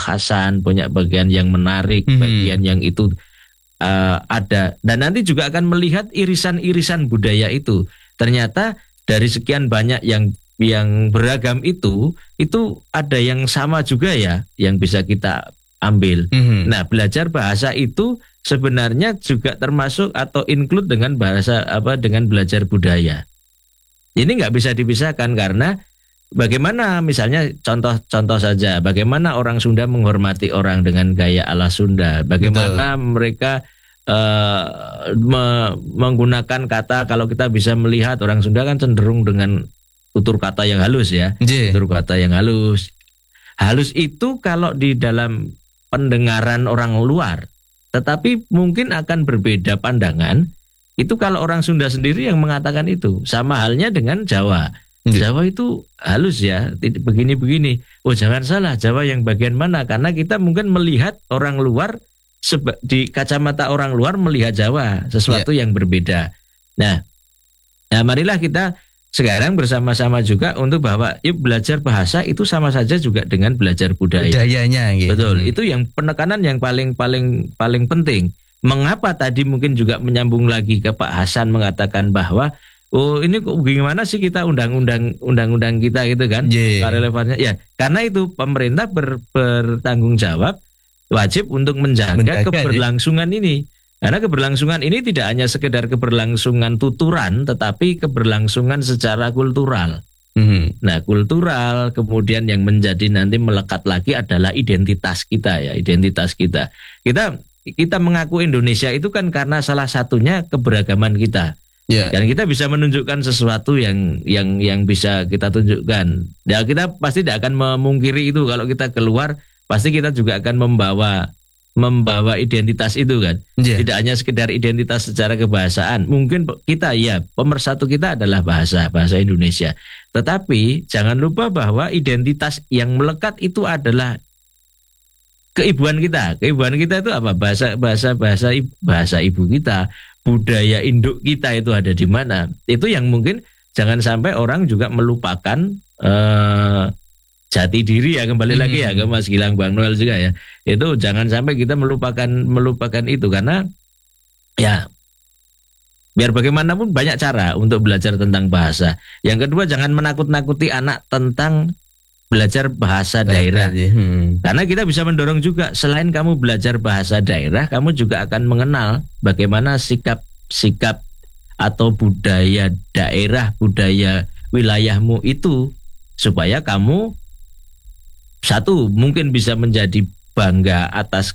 kekhasan, punya bagian yang menarik, bagian yang itu ada. Dan nanti juga akan melihat irisan-irisan budaya itu. Ternyata dari sekian banyak yang beragam itu ada yang sama juga ya, yang bisa kita ambil. Nah, belajar bahasa itu sebenarnya juga termasuk atau include dengan dengan belajar budaya. Ini nggak bisa dipisahkan karena bagaimana misalnya contoh saja, bagaimana orang Sunda menghormati orang dengan gaya ala Sunda, bagaimana mereka menggunakan kata, kalau kita bisa melihat orang Sunda kan cenderung dengan tutur kata yang halus ya, tutur kata yang halus. Halus itu kalau di dalam pendengaran orang luar, tetapi mungkin akan berbeda pandangan. Itu kalau orang Sunda sendiri yang mengatakan itu. Sama halnya dengan Jawa. Jawa itu halus ya, begini-begini. Oh, jangan salah, Jawa yang bagian mana? Karena kita mungkin melihat orang luar, di kacamata orang luar melihat Jawa sesuatu yang berbeda. Nah, marilah kita sekarang bersama-sama juga untuk bahwa yuk belajar bahasa itu sama saja juga dengan belajar budayanya gitu. Betul, itu yang penekanan yang paling penting. Mengapa tadi mungkin juga menyambung lagi ke Pak Hasan mengatakan bahwa ini kok gimana sih kita undang-undang kita gitu kan? Relevannya ya, karena itu pemerintah bertanggung jawab wajib untuk menjaga keberlangsungan ini. Karena keberlangsungan ini tidak hanya sekedar keberlangsungan tuturan, tetapi keberlangsungan secara kultural. Nah, kultural kemudian yang menjadi nanti melekat lagi adalah identitas kita ya, identitas kita. Kita mengaku Indonesia itu kan karena salah satunya keberagaman kita. Dan kita bisa menunjukkan sesuatu yang bisa kita tunjukkan. Ya, kita pasti tidak akan memungkiri itu. Kalau kita keluar pasti kita juga akan membawa identitas itu kan. Tidak hanya sekedar identitas secara kebahasaan. Mungkin kita pemersatu kita adalah bahasa Indonesia. Tetapi jangan lupa bahwa identitas yang melekat itu adalah keibuan kita. Keibuan kita itu apa? Bahasa ibu kita, budaya induk kita itu ada di mana. Itu yang mungkin jangan sampai orang juga melupakan jati diri ya, kembali lagi ya ke Mas Gilang, Bang Noel juga ya. Itu jangan sampai kita melupakan itu, karena ya biar bagaimanapun banyak cara untuk belajar tentang bahasa. Yang kedua, jangan menakut-nakuti anak tentang belajar bahasa daerah. Karena kita bisa mendorong juga, selain kamu belajar bahasa daerah, kamu juga akan mengenal bagaimana sikap atau budaya daerah, budaya wilayahmu itu, supaya kamu satu mungkin bisa menjadi bangga atas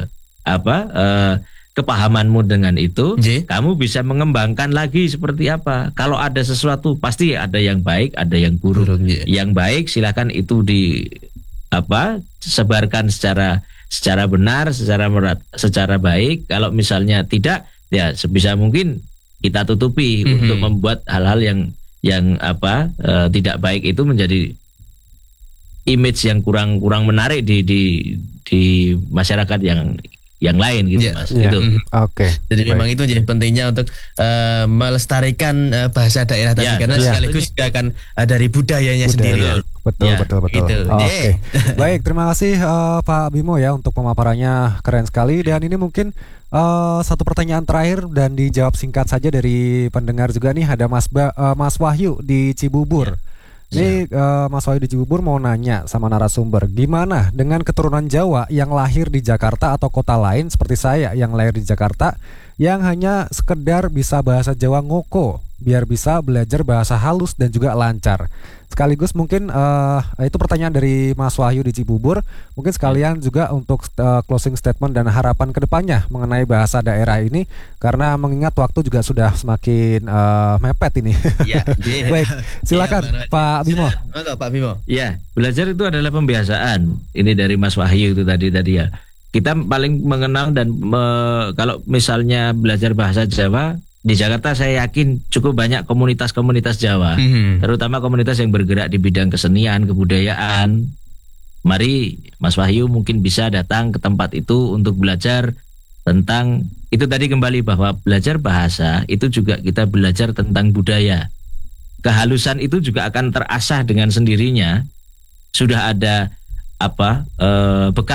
kepahamanmu dengan itu. Kamu bisa mengembangkan lagi seperti apa. Kalau ada sesuatu pasti ada yang baik, ada yang buruk. Yang baik silakan itu sebarkan secara benar, secara baik. Kalau misalnya tidak, ya sebisa mungkin kita tutupi untuk membuat hal-hal yang tidak baik itu menjadi image yang kurang menarik di masyarakat yang lain gitu, Mas. Gitu. Oke. Jadi memang itu jadi pentingnya untuk melestarikan bahasa daerah tadi, karena sekaligus juga akan dari budayanya sendiri. Betul. Gitu. Oke. Baik, terima kasih Pak Bimo ya untuk pemaparannya, keren sekali. Dan ini mungkin satu pertanyaan terakhir dan dijawab singkat saja dari pendengar juga nih. Ada Mas Wahyu di Cibubur. Ini Mas Wahyu di Cibubur mau nanya sama narasumber, gimana dengan keturunan Jawa yang lahir di Jakarta atau kota lain seperti saya yang lahir di Jakarta, yang hanya sekedar bisa bahasa Jawa ngoko, biar bisa belajar bahasa halus dan juga lancar. Sekaligus mungkin itu pertanyaan dari Mas Wahyu di Cibubur. Mungkin sekalian juga untuk closing statement dan harapan kedepannya mengenai bahasa daerah ini, karena mengingat waktu juga sudah semakin mepet ini. Baik, silakan Pak Bimo. Pak Bimo. Ya, belajar itu adalah pembiasaan. Ini dari Mas Wahyu itu tadi ya. Kita paling mengenal dan kalau misalnya belajar bahasa Jawa di Jakarta, saya yakin cukup banyak komunitas-komunitas Jawa, terutama komunitas yang bergerak di bidang kesenian, kebudayaan. Mari Mas Wahyu mungkin bisa datang ke tempat itu untuk belajar tentang itu tadi, kembali bahwa belajar bahasa itu juga kita belajar tentang budaya. Kehalusan itu juga akan terasah dengan sendirinya. Sudah ada bekal